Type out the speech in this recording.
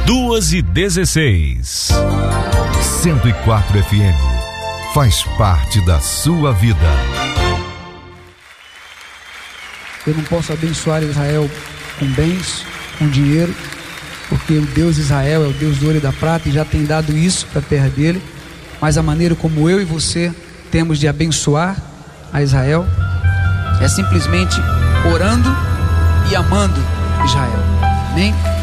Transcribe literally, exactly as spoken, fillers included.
duas e dezesseis. cento e quatro F M. Faz parte da sua vida. Eu não posso abençoar Israel com bens, com dinheiro, porque o Deus de Israel é o Deus do ouro e da prata e já tem dado isso para a terra dele. Mas a maneira como eu e você temos de abençoar a Israel é simplesmente orando e amando Israel. Amém?